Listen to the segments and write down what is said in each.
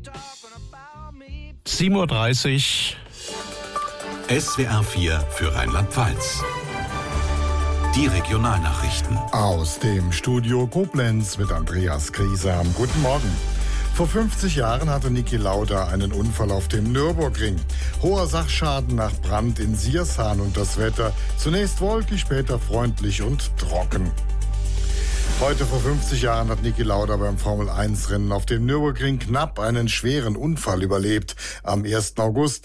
7:30 Uhr. SWR 4 für Rheinland-Pfalz. Die Regionalnachrichten. Aus dem Studio Koblenz mit Andreas Grieser. Guten Morgen. Vor 50 Jahren hatte Niki Lauda einen Unfall auf dem Nürburgring. Hoher Sachschaden nach Brand in Siershahn und das Wetter. Zunächst wolkig, später freundlich und trocken. Heute vor 50 Jahren hat Niki Lauda beim Formel-1-Rennen auf dem Nürburgring knapp einen schweren Unfall überlebt. Am 1. August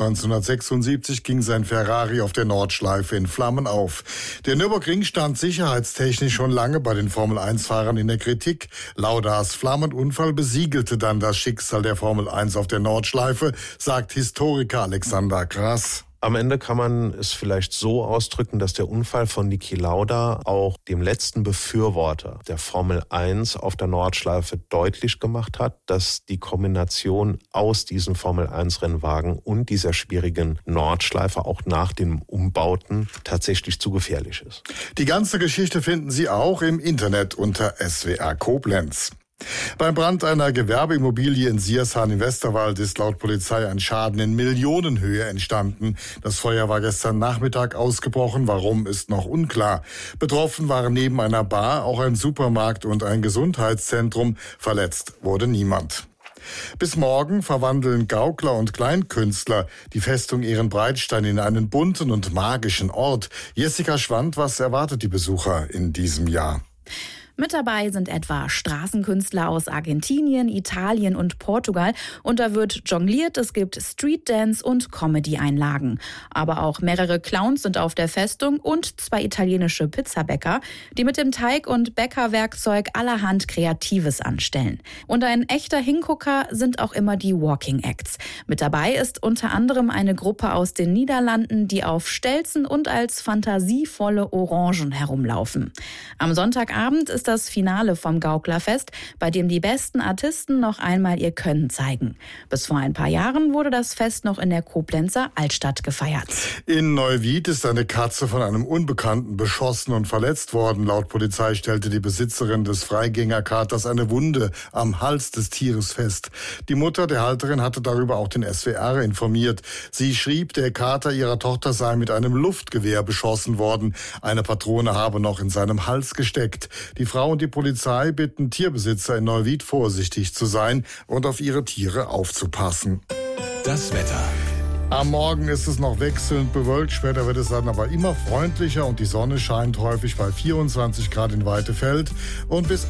1976 ging sein Ferrari auf der Nordschleife in Flammen auf. Der Nürburgring stand sicherheitstechnisch schon lange bei den Formel-1-Fahrern in der Kritik. Laudas Flammenunfall besiegelte dann das Schicksal der Formel 1 auf der Nordschleife, sagt Historiker Alexander Grass. Am Ende kann man es vielleicht so ausdrücken, dass der Unfall von Niki Lauda auch dem letzten Befürworter der Formel 1 auf der Nordschleife deutlich gemacht hat, dass die Kombination aus diesem Formel 1-Rennwagen und dieser schwierigen Nordschleife auch nach den Umbauten tatsächlich zu gefährlich ist. Die ganze Geschichte finden Sie auch im Internet unter SWR Koblenz. Beim Brand einer Gewerbeimmobilie in Siershahn im Westerwald ist laut Polizei ein Schaden in Millionenhöhe entstanden. Das Feuer war gestern Nachmittag ausgebrochen. Warum, ist noch unklar. Betroffen waren neben einer Bar auch ein Supermarkt und ein Gesundheitszentrum. Verletzt wurde niemand. Bis morgen verwandeln Gaukler und Kleinkünstler die Festung Ehrenbreitstein in einen bunten und magischen Ort. Jessica Schwand, was erwartet die Besucher in diesem Jahr? Mit dabei sind etwa Straßenkünstler aus Argentinien, Italien und Portugal. Und da wird jongliert, es gibt Streetdance und Comedy-Einlagen. Aber auch mehrere Clowns sind auf der Festung und 2 italienische Pizzabäcker, die mit dem Teig- und Bäckerwerkzeug allerhand Kreatives anstellen. Und ein echter Hingucker sind auch immer die Walking Acts. Mit dabei ist unter anderem eine Gruppe aus den Niederlanden, die auf Stelzen und als fantasievolle Orangen herumlaufen. Am Sonntagabend ist das Finale vom Gauklerfest, bei dem die besten Artisten noch einmal ihr Können zeigen. Bis vor ein paar Jahren wurde das Fest noch in der Koblenzer Altstadt gefeiert. In Neuwied ist eine Katze von einem Unbekannten beschossen und verletzt worden. Laut Polizei stellte die Besitzerin des Freigängerkaters eine Wunde am Hals des Tieres fest. Die Mutter der Halterin hatte darüber auch den SWR informiert. Sie schrieb, der Kater ihrer Tochter sei mit einem Luftgewehr beschossen worden. Eine Patrone habe noch in seinem Hals gesteckt. Die Frau und die Polizei bitten Tierbesitzer in Neuwied vorsichtig zu sein und auf ihre Tiere aufzupassen. Das Wetter. Am Morgen ist es noch wechselnd bewölkt, später wird es dann aber immer freundlicher und die Sonne scheint häufig bei 24 Grad in Weitefeld und bis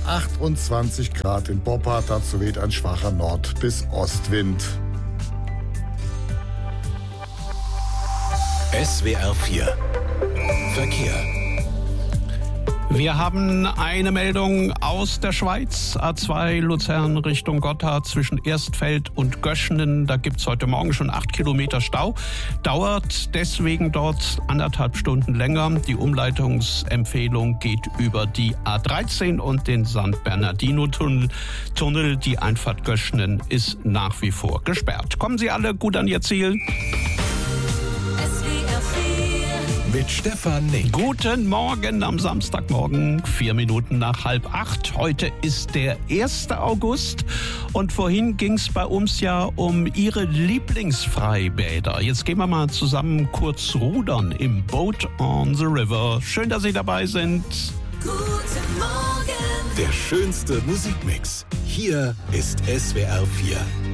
28 Grad in Boppard. Dazu weht ein schwacher Nord- bis Ostwind. SWR 4 Verkehr. Wir haben eine Meldung aus der Schweiz. A2 Luzern Richtung Gotthard zwischen Erstfeld und Göschenen. Da gibt's heute Morgen schon 8 Kilometer Stau. Dauert deswegen dort 1,5 Stunden länger. Die Umleitungsempfehlung geht über die A13 und den St. Bernardino-Tunnel. Die Einfahrt Göschenen ist nach wie vor gesperrt. Kommen Sie alle gut an Ihr Ziel. Mit Stefan Nink. Guten Morgen am Samstagmorgen, 4 Minuten nach 7:30. Heute ist der 1. August und vorhin ging es bei uns ja um Ihre Lieblingsfreibäder. Jetzt gehen wir mal zusammen kurz rudern im Boat on the River. Schön, dass Sie dabei sind. Guten Morgen. Der schönste Musikmix. Hier ist SWR 4.